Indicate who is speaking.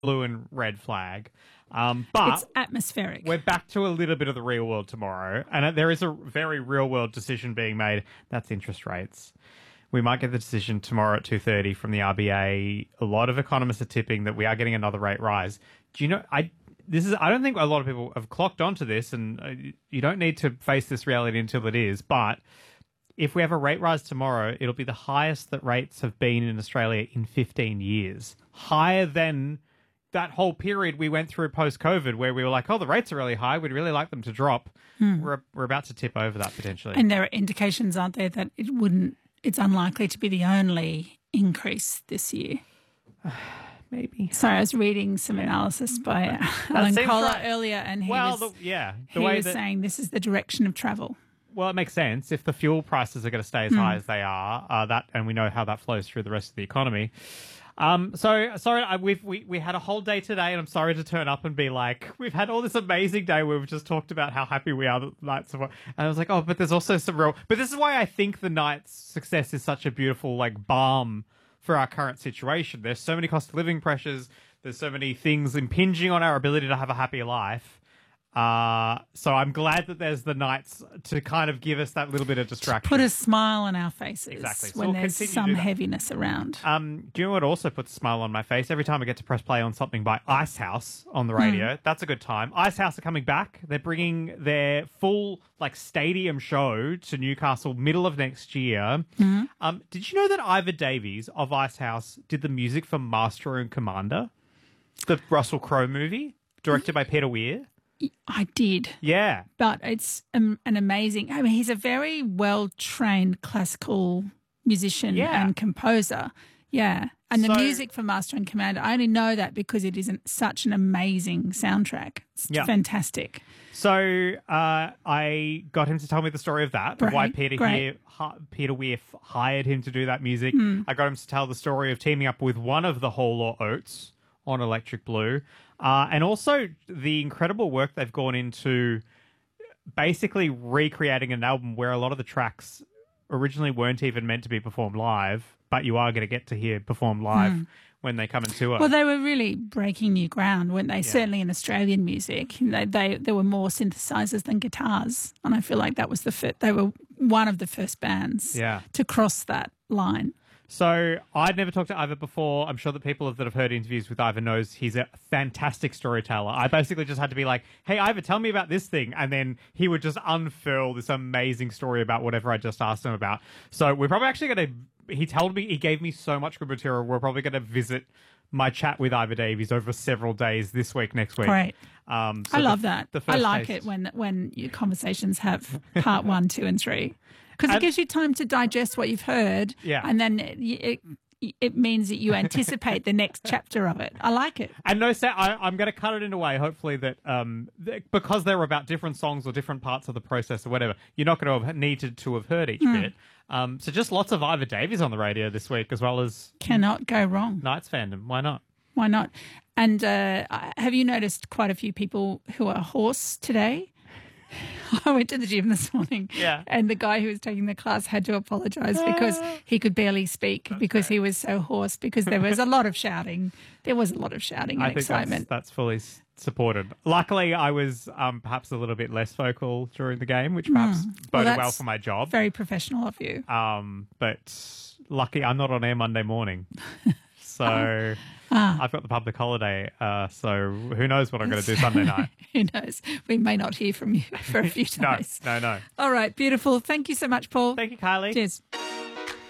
Speaker 1: blue and red flag. But
Speaker 2: it's atmospheric.
Speaker 1: we're back to a little bit of the real world tomorrow, and there is a very real world decision being made. That's interest rates. We might get the decision tomorrow at 2:30 from the RBA. A lot of economists are tipping that we are getting another rate rise. Do you know? I don't think a lot of people have clocked onto this, and you don't need to face this reality until it is. But if we have a rate rise tomorrow, it'll be the highest that rates have been in Australia in 15 years, higher than that whole period we went through post-COVID where we were like, oh, the rates are really high. We'd really like them to drop. We're about to tip over that potentially.
Speaker 2: And there are indications, aren't there, that it's unlikely to be the only increase this year.
Speaker 1: Maybe.
Speaker 2: Sorry, I was reading some analysis by Alan Kohler
Speaker 1: right.
Speaker 2: earlier, and he was saying this is the direction of travel.
Speaker 1: Well, it makes sense. If the fuel prices are going to stay as high as they are, and we know how that flows through the rest of the economy. So sorry, we had a whole day today, and I'm sorry to turn up and be like, we've had all this amazing day where we've just talked about how happy we are that the Knights have won. And I was like, oh, but there's also some real. But this is why I think the Knights' success is such a beautiful balm for our current situation. There's so many cost of living pressures. There's so many things impinging on our ability to have a happy life. So I'm glad that there's the Knights to kind of give us that little bit of distraction.
Speaker 2: Put a smile on our faces
Speaker 1: exactly. So
Speaker 2: when there's some heaviness around.
Speaker 1: Do you know what also puts a smile on my face? Every time I get to press play on something by Icehouse on the radio, that's a good time. Icehouse are coming back. They're bringing their full stadium show to Newcastle middle of next year. Did you know that Ivor Davies of Icehouse did the music for Master and Commander, the Russell Crowe movie, directed by Peter Weir?
Speaker 2: I did.
Speaker 1: Yeah.
Speaker 2: But it's an amazing... I mean, he's a very well-trained classical musician and composer. Yeah. And the music for Master and Commander, I only know that because it isn't such an amazing soundtrack. It's fantastic.
Speaker 1: So I got him to tell me the story of that, of why Peter Weir hired him to do that music. I got him to tell the story of teaming up with one of the Hall or Oates on Electric Blue. And also the incredible work they've gone into basically recreating an album where a lot of the tracks originally weren't even meant to be performed live, but you are going to get to hear performed live when they come and tour.
Speaker 2: Well, they were really breaking new ground, weren't they? Yeah. Certainly in Australian music. There were more synthesizers than guitars, and I feel like that was they were one of the first bands to cross that line.
Speaker 1: So I'd never talked to Ivor before. I'm sure that people that have heard interviews with Ivor knows he's a fantastic storyteller. I basically just had to be like, hey, Ivor, tell me about this thing. And then he would just unfurl this amazing story about whatever I just asked him about. So we're probably actually going to, he gave me so much good material. We're probably going to visit my chat with Ivor Davies over several days this week, next week.
Speaker 2: Great.
Speaker 1: So
Speaker 2: I love that. I like it when your conversations have part 1, 2, and 3. Because it gives you time to digest what you've heard, and then it means that you anticipate the next chapter of it. I like it.
Speaker 1: And I'm going to cut it in a way, hopefully, that because they're about different songs or different parts of the process or whatever, you're not going to have needed to have heard each bit. So just lots of Ivor Davies on the radio this week, as well as...
Speaker 2: Cannot go wrong.
Speaker 1: Knights fandom. Why not?
Speaker 2: Why not? And have you noticed quite a few people who are hoarse today? I went to the gym this morning and the guy who was taking the class had to apologise because he could barely speak because he was so hoarse because there was a lot of shouting. There was a lot of shouting and excitement.
Speaker 1: That's fully supported. Luckily, I was perhaps a little bit less vocal during the game, which perhaps boded well for my job.
Speaker 2: Very professional of you.
Speaker 1: But lucky I'm not on air Monday morning. So... I've got the public holiday, so who knows what I'm going to do Sunday night.
Speaker 2: Who knows? We may not hear from you for a few days.
Speaker 1: No.
Speaker 2: All right, beautiful. Thank you so much, Paul.
Speaker 1: Thank you, Kylie.
Speaker 2: Cheers.